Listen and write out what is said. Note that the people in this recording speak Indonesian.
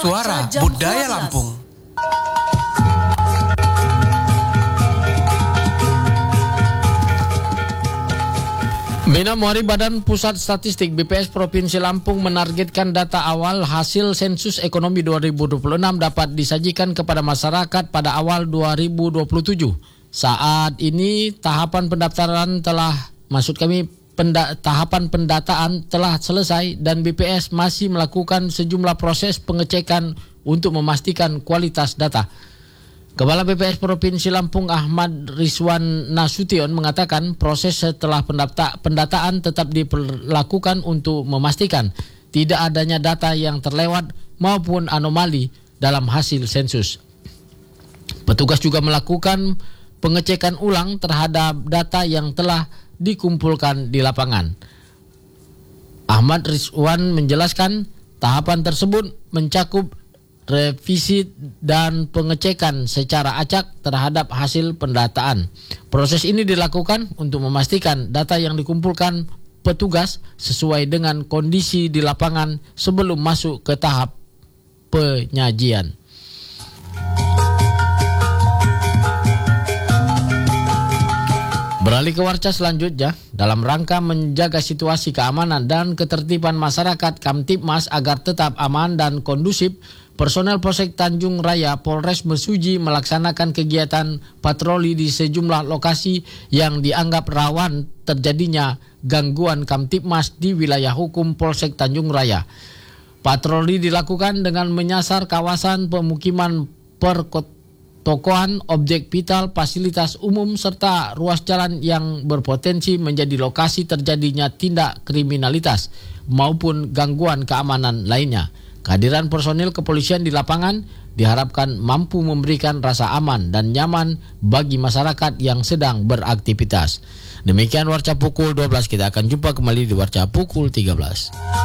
Suara Budaya Lampung. Minamori Badan Pusat Statistik BPS Provinsi Lampung menargetkan data awal hasil sensus ekonomi 2026 dapat disajikan kepada masyarakat pada awal 2027. Saat ini tahapan pendataan telah selesai dan BPS masih melakukan sejumlah proses pengecekan untuk memastikan kualitas data. Kepala BPS Provinsi Lampung Ahmad Rizwan Nasution mengatakan proses setelah pendataan tetap dilakukan untuk memastikan tidak adanya data yang terlewat maupun anomali dalam hasil sensus. Petugas juga melakukan pengecekan ulang terhadap data yang telah dikumpulkan di lapangan. Ahmad Rizwan menjelaskan tahapan tersebut mencakup revisi dan pengecekan secara acak terhadap hasil pendataan. Proses ini dilakukan untuk memastikan data yang dikumpulkan petugas sesuai dengan kondisi di lapangan sebelum masuk ke tahap penyajian. Beralih ke warca selanjutnya, dalam rangka menjaga situasi keamanan dan ketertiban masyarakat Kamtibmas agar tetap aman dan kondusif, personel Polsek Tanjung Raya Polres Mesuji melaksanakan kegiatan patroli di sejumlah lokasi yang dianggap rawan terjadinya gangguan Kamtibmas di wilayah hukum Polsek Tanjung Raya. Patroli dilakukan dengan menyasar kawasan pemukiman pertokoan, objek vital, fasilitas umum, serta ruas jalan yang berpotensi menjadi lokasi terjadinya tindak kriminalitas maupun gangguan keamanan lainnya. Kehadiran personil kepolisian di lapangan diharapkan mampu memberikan rasa aman dan nyaman bagi masyarakat yang sedang beraktivitas. Demikian Warca Pukul 12, kita akan jumpa kembali di Warca Pukul 13.